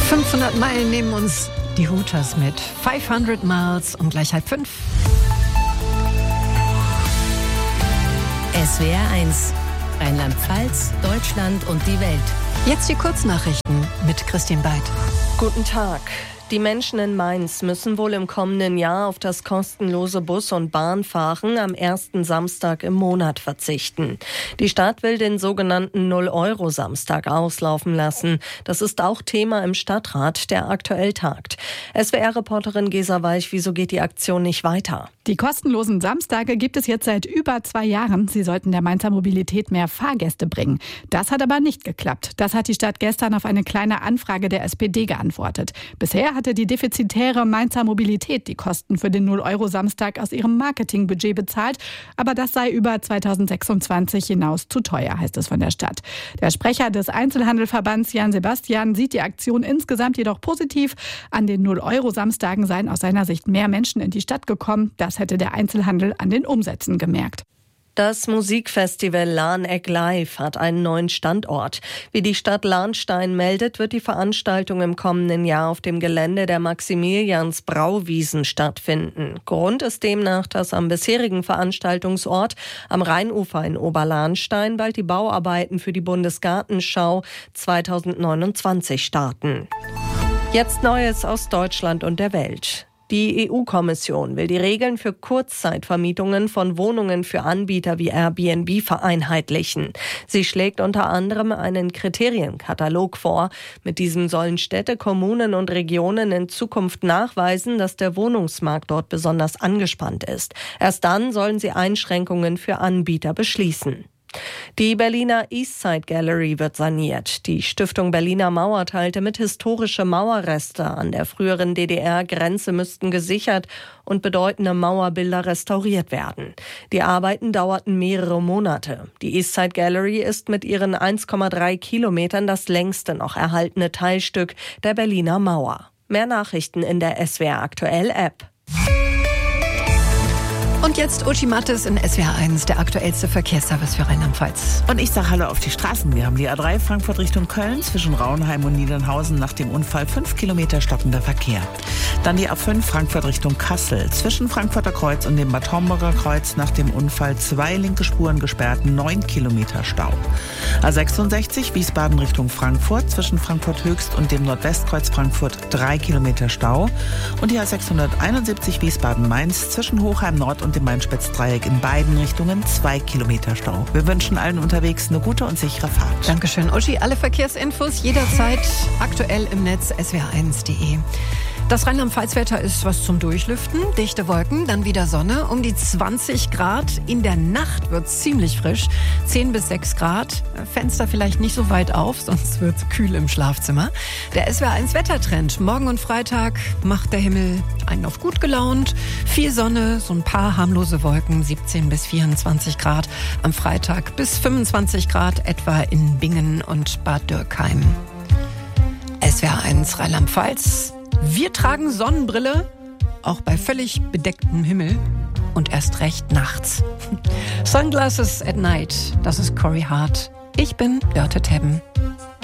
500 Meilen nehmen uns die Hooters mit. 500 Miles um gleich 4:30. SWR 1, Rheinland-Pfalz, Deutschland und die Welt. Jetzt die Kurznachrichten mit Christine Beid. Guten Tag. Die Menschen in Mainz müssen wohl im kommenden Jahr auf das kostenlose Bus- und Bahnfahren am ersten Samstag im Monat verzichten. Die Stadt will den sogenannten 0-Euro-Samstag auslaufen lassen. Das ist auch Thema im Stadtrat, der aktuell tagt. SWR-Reporterin Gesa Weich, wieso geht die Aktion nicht weiter? Die kostenlosen Samstage gibt es jetzt seit über 2 Jahren. Sie sollten der Mainzer Mobilität mehr Fahrgäste bringen. Das hat aber nicht geklappt. Das hat die Stadt gestern auf eine kleine Anfrage der SPD geantwortet. Bisher hatte die defizitäre Mainzer Mobilität die Kosten für den 0-Euro-Samstag aus ihrem Marketingbudget bezahlt. Aber das sei über 2026 hinaus zu teuer, heißt es von der Stadt. Der Sprecher des Einzelhandelverbands Jan Sebastian sieht die Aktion insgesamt jedoch positiv. An den 0-Euro-Samstagen seien aus seiner Sicht mehr Menschen in die Stadt gekommen. Das hätte der Einzelhandel an den Umsätzen gemerkt. Das Musikfestival Lahneck Live hat einen neuen Standort. Wie die Stadt Lahnstein meldet, wird die Veranstaltung im kommenden Jahr auf dem Gelände der Maximilians-Brauwiesen stattfinden. Grund ist demnach, dass am bisherigen Veranstaltungsort am Rheinufer in Oberlahnstein bald die Bauarbeiten für die Bundesgartenschau 2029 starten. Jetzt Neues aus Deutschland und der Welt. Die EU-Kommission will die Regeln für Kurzzeitvermietungen von Wohnungen für Anbieter wie Airbnb vereinheitlichen. Sie schlägt unter anderem einen Kriterienkatalog vor. Mit diesem sollen Städte, Kommunen und Regionen in Zukunft nachweisen, dass der Wohnungsmarkt dort besonders angespannt ist. Erst dann sollen sie Einschränkungen für Anbieter beschließen. Die Berliner Eastside Gallery wird saniert. Die Stiftung Berliner Mauer teilte mit, historische Mauerreste an der früheren DDR-Grenze müssten gesichert und bedeutende Mauerbilder restauriert werden. Die Arbeiten dauerten mehrere Monate. Die Eastside Gallery ist mit ihren 1,3 Kilometern das längste noch erhaltene Teilstück der Berliner Mauer. Mehr Nachrichten in der SWR Aktuell App. Und jetzt Uschi Mattes in SWR 1, der aktuellste Verkehrsservice für Rheinland-Pfalz. Und ich sage Hallo auf die Straßen. Wir haben die A3 Frankfurt Richtung Köln zwischen Raunheim und Niedernhausen nach dem Unfall 5 Kilometer stockender Verkehr. Dann die A5 Frankfurt Richtung Kassel zwischen Frankfurter Kreuz und dem Bad Homburger Kreuz nach dem Unfall 2 linke Spuren gesperrt, 9 Kilometer Stau. A66 Wiesbaden Richtung Frankfurt zwischen Frankfurt Höchst und dem Nordwestkreuz Frankfurt 3 Kilometer Stau. Und die A671 Wiesbaden Mainz zwischen Hochheim Nord und dem Main-Spitz-Dreieck in beiden Richtungen 2 Kilometer Stau. Wir wünschen allen unterwegs eine gute und sichere Fahrt. Dankeschön, Uschi. Alle Verkehrsinfos jederzeit aktuell im Netz swr1.de. Das Rheinland-Pfalz-Wetter ist was zum Durchlüften. Dichte Wolken, dann wieder Sonne, um die 20 Grad. In der Nacht wird es ziemlich frisch, 10 bis 6 Grad. Fenster vielleicht nicht so weit auf, sonst wird es kühl im Schlafzimmer. Der SWR1-Wettertrend. Morgen und Freitag macht der Himmel einen auf gut gelaunt. Viel Sonne, so ein paar harmlose Wolken, 17 bis 24 Grad. Am Freitag bis 25 Grad etwa in Bingen und Bad Dürkheim. SWR1 Rheinland-Pfalz. Wir tragen Sonnenbrille, auch bei völlig bedecktem Himmel und erst recht nachts. Sunglasses at Night, das ist Corey Hart. Ich bin Dörte Tebben.